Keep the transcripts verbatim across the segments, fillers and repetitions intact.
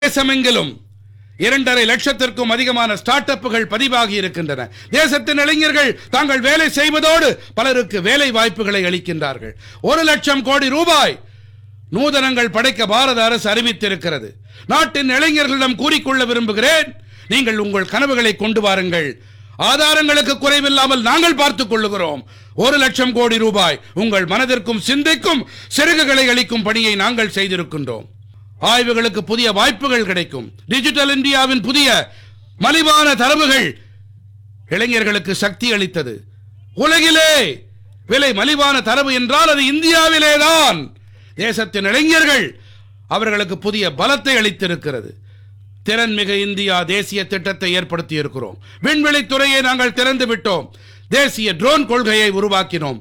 தேசமெங்கிலும் இரண்டரை லட்சத்திற்கும் அதிகமான ஸ்டார்ட் அப்புகள் பதிவாகி இருக்கின்றன. தேசத்தின் இளைஞர்கள் தாங்கள் வேலை செய்வதோடு பலருக்கு வேலை வாய்ப்புகளை அளிக்கின்றார்கள். ஒரு லட்சம் கோடி ரூபாய் நூதனங்கள் படைக்க பாரத அரசு அறிவித்திருக்கிறது. நாட்டின் இளைஞர்களிடம் கூறிக்கொள்ள விரும்புகிறேன், நீங்கள் உங்கள் கனவுகளை கொண்டு வாருங்கள். ஆதாரங்களுக்கு குறைவில்லாமல் நாங்கள் பார்த்துக் கொள்ளுகிறோம். ஒரு லட்சம் கோடி ரூபாய் உங்கள் மனதிற்கும் சிந்தைக்கும் சிறகுகளை அளிக்கும் பணியை நாங்கள் செய்திருக்கின்றோம். ஆய்வுகளுக்கு புதிய வாய்ப்புகள் கிடைக்கும். டிஜிட்டல் இந்தியாவின் புதிய மலிவான தரவுகள் இளைஞர்களுக்கு சக்தி அளித்தது. உலகிலே விலை மலிவான தரவு என்றால் அது இந்தியாவிலேதான். தேசத்தின் இளைஞர்கள் அவர்களுக்கு புதிய பலத்தை அளித்திருக்கிறது. திறன்மிகு இந்தியா தேசிய திட்டத்தை ஏற்படுத்தி இருக்கிறோம். விண்வெளி துறையை நாங்கள் திறந்து விட்டோம். தேசிய ட்ரோன் கொள்கையை உருவாக்கினோம்.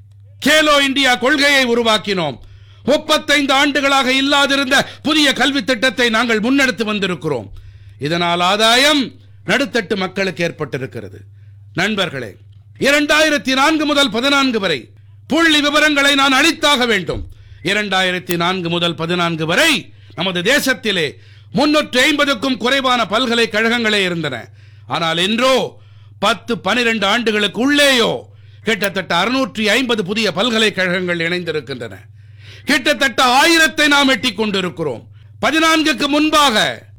கேலோ இந்தியா கொள்கையை உருவாக்கினோம். முப்பத்தைந்து ஆண்டுகளாக இல்லாதிருந்த புதிய கல்வி திட்டத்தை நாங்கள் முன்னெடுத்து வந்திருக்கிறோம். இதனால் ஆதாயம் நடுத்தட்டு மக்களுக்கு ஏற்பட்டிருக்கிறது. நண்பர்களே, இரண்டாயிரத்தி நான்கு முதல் பதினான்கு வரை புள்ளி விவரங்களை நான் அளித்தாக வேண்டும். இரண்டாயிரத்தி நான்கு முதல் பதினான்கு வரை நமது தேசத்திலே முன்னூற்றி ஐம்பதுக்கும் குறைவான பல்கலைக்கழகங்களே இருந்தன. ஆனால் இன்றோ பத்து பனிரெண்டு ஆண்டுகளுக்கு உள்ளேயோ கிட்டத்தட்ட அறுநூற்றி ஐம்பது புதிய பல்கலைக்கழகங்கள் இணைந்திருக்கின்றன. கிட்டத்தட்ட ஆயிரத்தை நாம் எட்டிக் கொண்டிருக்கிறோம். பதினான்குக்கு முன்பாக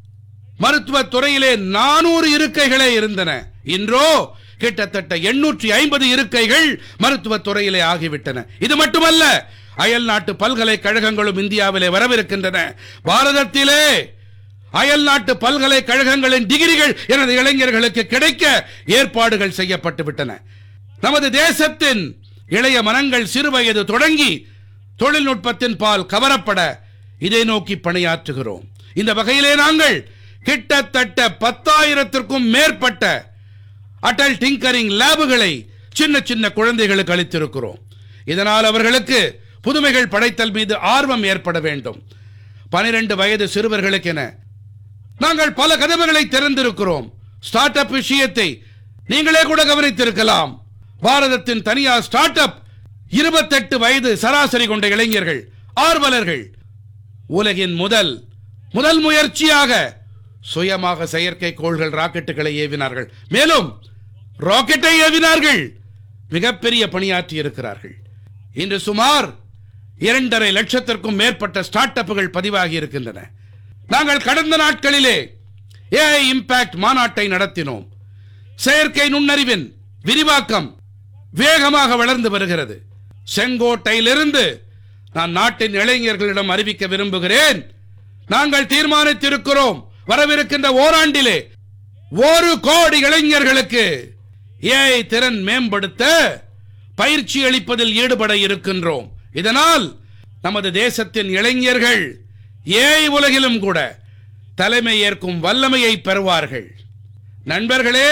மருத்துவ துறையிலே நானூறு இருக்கைகளே இருந்தன. இன்றோ கிட்டத்தட்ட எண்ணூற்றி ஐம்பது இருக்கைகள் மருத்துவ துறையிலே ஆகிவிட்டன. இது மட்டுமல்ல, அயல் நாட்டு பல்கலைக்கழகங்களும் இந்தியாவிலே வரவிருக்கின்றன. பாரதத்திலே அயல் நாட்டு பல்கலைக்கழகங்களின் டிகிரிகள் எனது இளைஞர்களுக்கு கிடைக்க ஏற்பாடுகள் செய்யப்பட்டு விட்டன. நமது தேசத்தின் இளைய மனங்கள் சிறுவயது தொடங்கி தொழில்நுட்பத்தின் பால் கவரப்பட இதை நோக்கி பணியாற்றுகிறோம். இந்த வகையிலே நாங்கள் கிட்டத்தட்ட பத்தாயிரத்திற்கும் மேற்பட்ட அடல் டிங்கரிங் லேபுகளை சின்ன சின்ன குழந்தைகளுக்கு அளித்திருக்கிறோம். இதனால் அவர்களுக்கு புதுமைகள் படைத்தல் மீது ஆர்வம் ஏற்பட வேண்டும். பனிரெண்டு வயது சிறுவர்களுக்கென நாங்கள் பல கதவுகளை திறந்திருக்கிறோம். ஸ்டார்ட் அப் விஷயத்தை நீங்களே கூட கவனித்திருக்கலாம். பாரதத்தின் தனியார் ஸ்டார்ட் அப் இருபத்தெட்டு வயது சராசரி கொண்ட இளைஞர்கள், ஆர்வலர்கள் உலகின் முதல் முதல் முயற்சியாக சுயமாக செயற்கை கோள்கள் ராக்கெட்டுகளை ஏவினார்கள். மேலும் ராக்கெட்டை ஏவினார்கள். மிகப்பெரிய பணியாற்றி இருக்கிறார்கள். இன்று சுமார் இரண்டரை லட்சத்திற்கும் மேற்பட்ட ஸ்டார்ட் அப்புகள் பதிவாகி இருக்கின்றன. நாங்கள் கடந்த நாட்களிலே ஏஐ இம்பாக்ட் மாநாட்டை நடத்தினோம். செயற்கை நுண்ணறிவின் விரிவாக்கம் வேகமாக வளர்ந்து வருகிறது. செங்கோட்டையிலிருந்து நான் நாட்டின் இளைஞர்களிடம் அறிவிக்க விரும்புகிறேன், நாங்கள் தீர்மானித்திருக்கிறோம், வரவிருக்கின்ற ஓராண்டிலே ஒரு கோடி இளைஞர்களுக்கு ஏஐ திறன் மேம்படுத்த பயிற்சி அளிப்பதில் ஈடுபட இருக்கின்றோம். இதனால் நமது தேசத்தின் இளைஞர்கள் ஏஐ உலகிலும் கூட தலைமை ஏற்கும் வல்லமையை பெறுவார்கள். நண்பர்களே,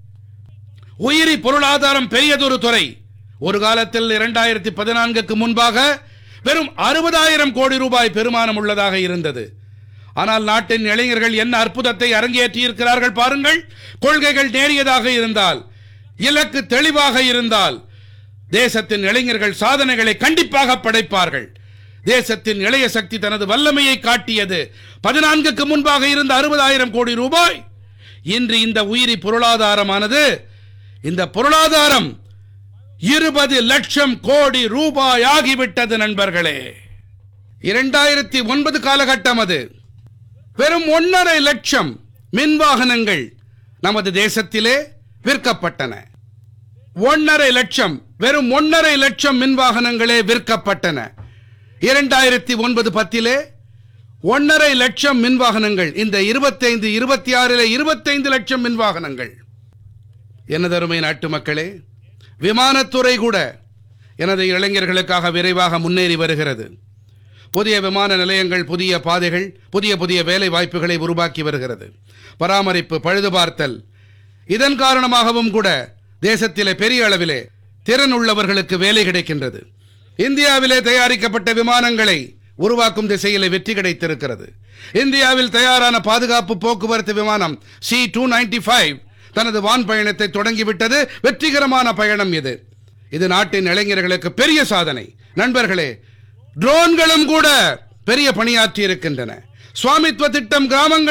உயிரி பொருளாதாரம் பெரியதொரு துறை. ஒரு காலத்தில் இரண்டாயிரத்தி பதினான்குக்கு முன்பாக வெறும் அறுபதாயிரம் கோடி ரூபாய் பெருமானம் உள்ளதாக இருந்தது. ஆனால் நாட்டின் இளைஞர்கள் என்ன அற்புதத்தை அரங்கேற்றி இருக்கிறார்கள் பாருங்கள். கொள்கைகள் நேரியதாக இருந்தால், இலக்கு தெளிவாக இருந்தால், தேசத்தின் இளைஞர்கள் சாதனைகளை கண்டிப்பாக படைப்பார்கள். தேசத்தின் இளைய சக்தி தனது வல்லமையை காட்டியது. பதினான்குக்கு முன்பாக இருந்த அறுபதாயிரம் கோடி ரூபாய் இன்று இந்த உயிரி பொருளாதாரமானது, இந்த பொருளாதாரம் இருபது லட்சம் கோடி ரூபாய் ஆகிவிட்டது. நண்பர்களே, இரண்டாயிரத்தி ஒன்பது காலகட்டம் அது. வெறும் ஒன்றரை லட்சம் மின் வாகனங்கள் நமது தேசத்திலே விற்கப்பட்டன. ஒன்றரை லட்சம் வெறும் ஒன்றரை லட்சம் மின் வாகனங்களே விற்கப்பட்டன. இரண்டாயிரத்தி ஒன்பது பத்திலே ஒன்றரை லட்சம் மின் வாகனங்கள். இந்த இருபத்தைந்து இருபத்தி ஆறிலே இருபத்தைந்து லட்சம் மின் வாகனங்கள். எனதருமை நாட்டு மக்களே, விமானத்துறை கூட எனது இளைஞர்களுக்காக விரைவாக முன்னேறி வருகிறது. புதிய விமான நிலையங்கள், புதிய பாதைகள், புதிய புதிய வேலை வாய்ப்புகளை உருவாக்கி வருகிறது. பராமரிப்பு, பழுதுபார்த்தல், இதன் காரணமாகவும் கூட தேசத்திலே பெரிய அளவிலே திறன் உள்ளவர்களுக்கு வேலை கிடைக்கின்றது. இந்தியாவிலே தயாரிக்கப்பட்ட விமானங்களை உருவாக்கும் திசையிலே வெற்றி கிடைத்திருக்கிறது. இந்தியாவில் தயாரான பாதுகாப்பு போக்குவரத்து விமானம் சி டூ நைன்டி ஃபைவ் தனது வான் பயணத்தை தொடங்கிவிட்டது. வெற்றிகரமான பயணம் இது. இது நாட்டின் இளைஞர்களுக்கு பெரிய சாதனை. நண்பர்களே, ட்ரோன்களும் கூட பெரிய பணியாற்றி இருக்கின்றன. சுவாமித்துவ திட்டம் கிராமங்கள்